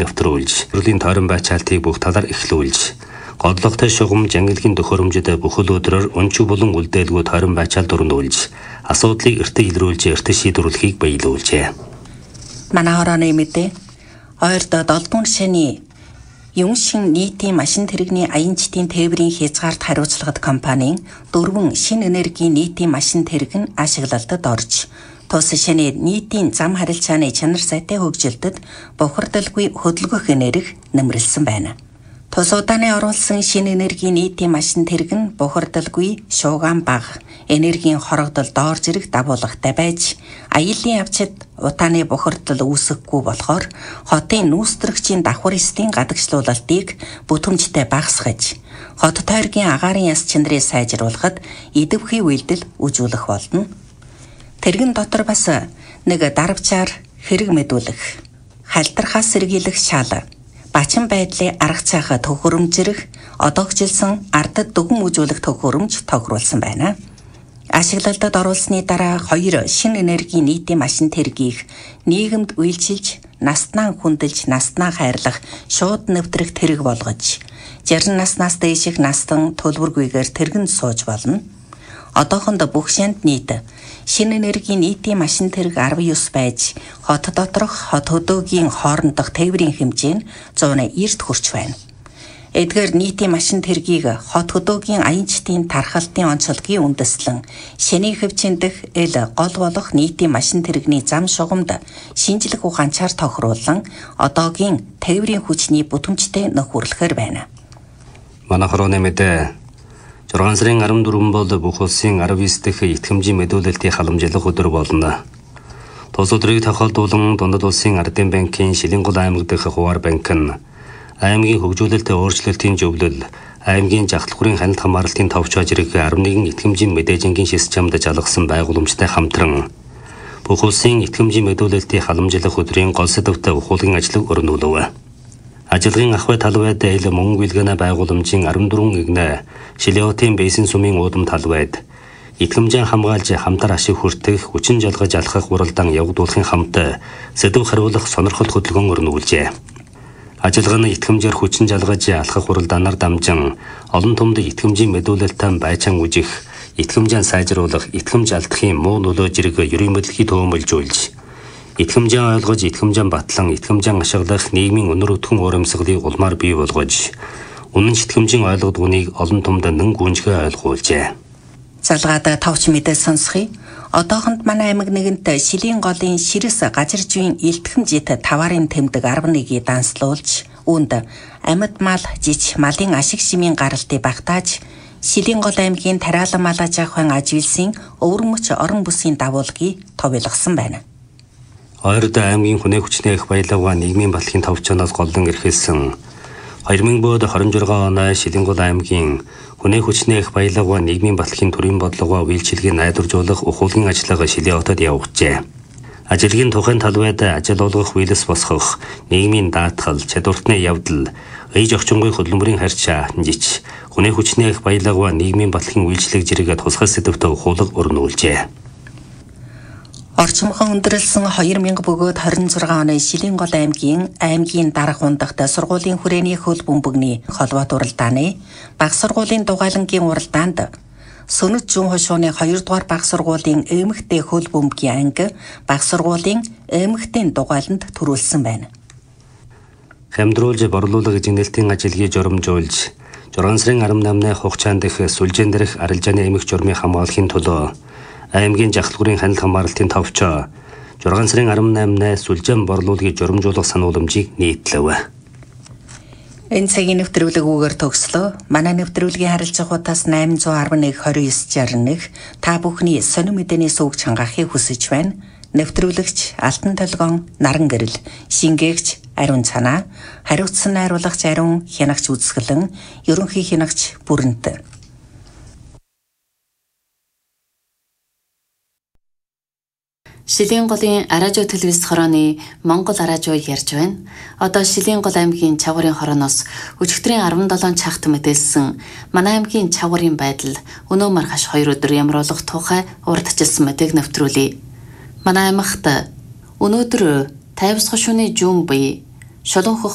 нэвтрүүлж, төрлийн тойрон байцаалтыг бүх талаар эхлүүлж, годлогтой шугам ангилгийн төхөөрөмжөд бүх өдрөөр өнчиг болон үлдээлгүй тойрон байцаалт өрнүүлж, асуудлыг эртээ илрүүлж, эртээ шийдвэрлэхийг баялуулжээ. Манай хорооны мэдээ ойрд 7 шаны Юншин нийтийн машин тэрэгний аянчдын тээврийн хязгаарт хариуцлагад компанийн 4 шинэ энергийн нийтийн машин тэрэг нь ашиглалтад орж, тус шаны нийтийн зам харилцааны чанар сайтай хөгжилдөд бохирдолгүй хөдөлгөх энерги нэмрэлсэн байна. Тус удааны оруулсан шинэ энергийн нийтийн машин тэрэг нь бохирдолгүй, шуугаан бага, энергийн хорогдол доор зэрэг дагуулгатай байж, аяллаа явцад утааны бохирдол үүсэхгүй болохоор хотын нүүстрэгчийн давхар эсдийн гадагшлуулалтыг бүтэмжтэй багасгаж, хот тойргийн агаарын яс чанарыг сайжруулахад идэвхий үйлдэл үзүүлэх болно. Тэргэн дотор бас нэг дарвчаар хэрэг мэдүүлэх, халтрахаас сэргийлэх шал, бачин байдлын арга цаахаа төхөөрөмжрөх, одоогжилсан ардад дүгэн үзүүлэх төхөөрөмж тохируулсан байна. Ашиглалтад оруулсны дараа 2 шинэ энергийн нийтийн машин тэргийг нийгэмд үйлчилж, настнаа хүндэлж, настнаа хайрлах, шууд нэвтрэх тэрэг болгож, 60 наснаас дээших настан төлбөргүйгээр тэргэнд сууж болно. Одоохондоо бүх шанд нийт шинэ энергийн нийтийн машин тэрэг 19 байж, хот доторх хот хөдөөгийн хоорондох тээврийн хэмжээ нь 190-т хүрч байна. Эдгээр нийтийн машин тэргийг хот хөдөөгийн аянчдын тархалтын онцлогийн үндэслэн шэний хөвчөндөх гол болох нийтийн машин тэрэгний зам шугамд шинжлэх ухаанчаар тохируулан одоогийн тээврийн хүчний бүтэмжтэй нөхөрлөхөр байна. Манай хорооны мэдээ 6 сарын 14 бол бүх улсын 19 дахь итгэмжийн мэдүүлэлтийн халамжлах өдөр болно. Тус өдрийг тохиолдуулан Дундад улсын Ардын банкын Шилэнгол аймаг дахь хуваар банк нь аймгийн хөгжүүлэлт өөрчлөлтийн зөвлөл, аймгийн жахлахурын хяналт хамгаалалтын товч хажирыг 11 итгэмжийн мэдээжингийн шисчамд жалгасан байгууламжтай хамтран бүх улсын итгэмжийн мэдүүлэлтийн халамжлах өдрийн гол сэдвтэ ухуулгын ажлыг өрнүүлв. Ажлын ахуй талбайд ил мөн билгэнэ байгууламжийн 14 игнэ Шилиотын бейсэн сумын уудам талбайд итгэмжийн хамгаалж хамтар ашиг хүртэх, хүчин жалгаж алхах уралдаан явагдуулахын хамт сэдв хариулах сонирхол хөдөлгөөн өрнүүлжээ. Ажиллагаа нь итгэмжээр хүчин жалгаж алхах уралдаанаар дамжин олон түмд итгэмжийн мэдүүлэлтэн байцаан үжих, итгэмжийн сайжруулах, итгэмж алдахын муу нөлөө зэрэг ерийн мэдлэгийг төвөмөлжүүлж, итгэмжийн ойлгож, итгэмжийн батлан, итгэмжийн ашиглах нийгмийн өнөр өтгөн урамсгалыг улмаар бий болгож, үнэн итгэмжийн ойлгодгоныг олон түмд нэн гүнжгэ ойлгуулжээ. Залгаад товч мэдээ сонсхий. Одоохонд манай аймаг нэгэнт Шилийн голын Ширэс газаржийн илтгэмжит таварын тэмдэг 11-ийг данслуулж, үүнд амьд мал, жич малын ашиг шимийн гаралтыг багтааж, Шилийн гол аймгийн Тариалан малаа жахын ажилсын өвөрмөч орон бүсийн дагуулгыг товилгосон байна. Ойрд аймгийн хүнээ хүчний их баялаг нийгмийн батлагын товчоноос голлон эрхэлсэн 2026 оны Шилэнгол аймгийн хүнээ хүчний их баялаг нийгмийн батлагын төрийн бодлого үйлчилгээг найдваржуулах ухуулгын ажиллагаа Шилиотод явагдажээ. Ажлын тухайн талбайд ажил олгох, үйлс босгох, нийгмийн даатгал, чадвартны явдал, ээж орчингүй хөдөлмөрийн харьцаа, жич, хүнээ хүчний их баялаг нийгмийн батлагын үйлчлэг зэрэг тусгай сэдвтэ ухуулга өрнүүлжээ. Орчимхон өндөрлсөн 2000 бөгөөд 26 оны Шиленгол аймгийн дарга ундагт сургуулийн хүрээний хөл бөмбөгний холбоот уралдааны баг сургуулийн дугайлангийн уралдаанд Сөнөт зүүн хошууны 2 дугаар баг сургуулийн эмэгтэй хөл бөмбөгийн анги баг сургуулийн эмэгтэй дугайланд төрүүлсэн байна. Хамдруулж борлуулах гинэлтийн ажилгийг жоромжуулж 6 сарын 18-ны хугацаанд дэх сүлжээн дээрх арилжааны эмэг журмыг хамгаалахын төлөө аймгийн жахлахурын хяналт хамгаалалтын товчоо 6 сарын 18-ны сүлжээн борлуулгийг жоромжуулах санууламжийг нийтлэв. Энэ цагийн нэвтрүүлгүүгээр төгслөө. Манай нэвтрүүлгийн харилцаагуудаас 811-2961 та бүхний сонир мэдээний сувг чангаахыг хүсэж байна. Нэвтрүүлэгч Алтан толгоон, Наран гэрэл, шингээгч Ариун цанаа, хариуцсан найруулагч Ариун хянагч үзэсгэлэн, ерөнхий хянагч Бүрэнт. Шилэнголын Аражуу телевиз хорооны Монгол Аражуу ярьж байна. Одоо Шилэнгол аймгийн Чавгарын хорооноос өчигдрийн 17 цагт мэдээлсэн манай аймгийн Чавгарын байдал өнөө маргааш 2 өдөр ямар болох тухай урдчилсан мэдээг нэвтрүүлье. Манай аймагт өнөөдөр 50 хошууны жүүн буй шулуун